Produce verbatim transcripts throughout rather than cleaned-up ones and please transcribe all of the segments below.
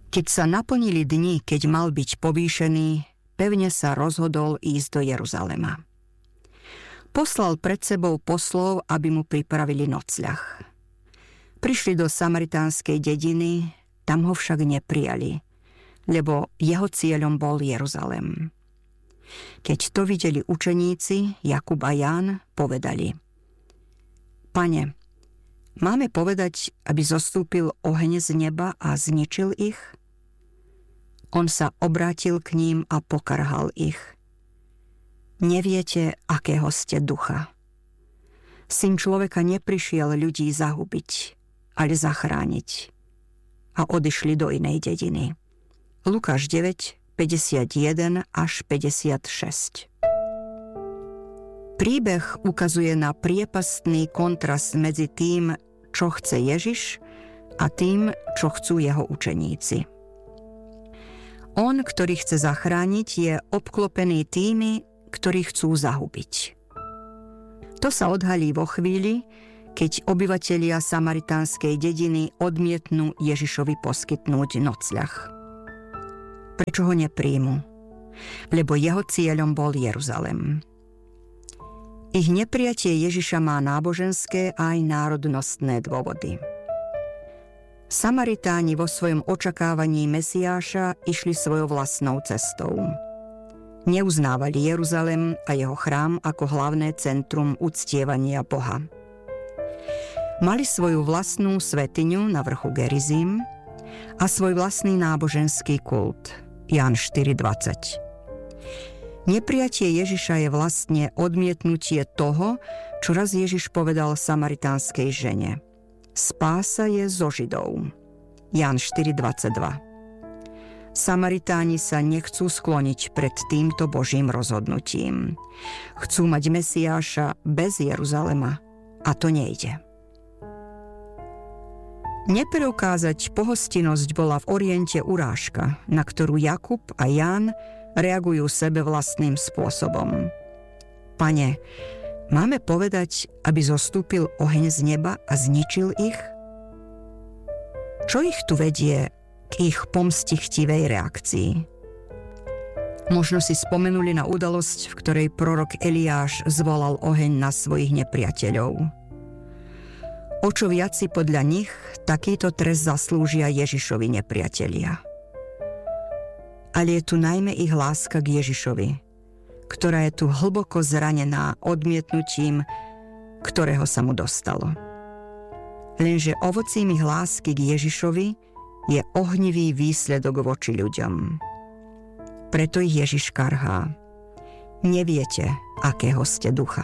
Keď sa naplnili dni, keď mal byť povýšený, pevne sa rozhodol ísť do Jeruzalema. Poslal pred sebou poslov, aby mu pripravili nocľah. Prišli do samaritánskej dediny, tam ho však neprijali, lebo jeho cieľom bol Jeruzalem. Keď to videli učeníci, Jakub a Ján, povedali: Pane, máme povedať, aby zostúpil oheň z neba a zničil ich? On sa obrátil k ním a pokarhal ich. Neviete, akého ste ducha. Syn človeka neprišiel ľudí zahubiť, ale zachrániť. A odišli do inej dediny. Lukáš deväť, päťdesiatjeden až päťdesiatšesť. Príbeh ukazuje na priepastný kontrast medzi tým, čo chce Ježiš, a tým, čo chcú jeho učeníci. On, ktorý chce zachrániť, je obklopený tými, ktorí chcú zahubiť. To sa odhalí vo chvíli, keď obyvatelia samaritánskej dediny odmietnú Ježišovi poskytnúť nocľah. Prečo ho nepríjmu? Lebo jeho cieľom bol Jeruzalem. Ich neprijatie Ježiša má náboženské aj národnostné dôvody. Samaritáni vo svojom očakávaní Mesiáša išli svojou vlastnou cestou. Neuznávali Jeruzalem a jeho chrám ako hlavné centrum uctievania Boha. Mali svoju vlastnú svätyňu na vrchu Gerizim a svoj vlastný náboženský kult. Ján štyri dvadsať. Neprijatie Ježiša je vlastne odmietnutie toho, čo raz Ježiš povedal samaritánskej žene. Spása je zo Židov. Ján štyri dvadsaťdva. Samaritáni sa nechcú skloniť pred týmto Božím rozhodnutím. Chcú mať Mesiáša bez Jeruzalema a to nejde. Nepreukázať pohostinnosť bola v Oriente urážka, na ktorú Jakub a Ján reagujú sebe vlastným spôsobom. Pane, máme povedať, aby zostúpil oheň z neba a zničil ich? Čo ich tu vedie k ich pomstichtivej reakcii? Možno si spomenuli na udalosť, v ktorej prorok Eliáš zvolal oheň na svojich nepriateľov. O čo viac si podľa nich takýto trest zaslúžia Ježišovi nepriatelia. Ale je tu najmä ich láska k Ježišovi, ktorá je tu hlboko zranená odmietnutím, ktorého sa mu dostalo. Lenže ovocím ich lásky k Ježišovi je ohnivý výsledok voči ľuďom. Preto ich Ježiš karhá. Neviete, akého ste ducha.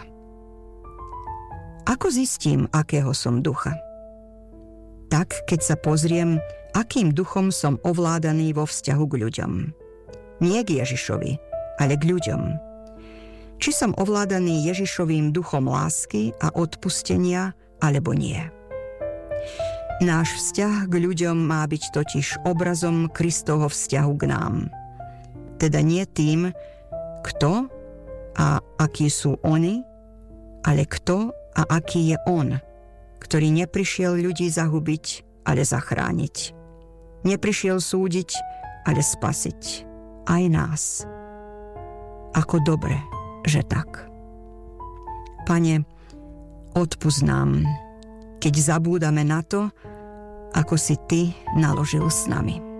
Ako zistím, akého som ducha? Tak, keď sa pozriem, akým duchom som ovládaný vo vzťahu k ľuďom. Nie k Ježišovi, ale k ľuďom. Či som ovládaný Ježišovým duchom lásky a odpustenia, alebo nie. Náš vzťah k ľuďom má byť totiž obrazom Kristovho vzťahu k nám. Teda nie tým, kto a akí sú oni, ale kto a aký je on, ktorý neprišiel ľudí zahubiť, ale zachrániť. Neprišiel súdiť, ale spasiť. Aj nás. Ako dobre, že tak. Pane, odpusť nám, keď zabúdame na to, ako si Ty naložil s nami.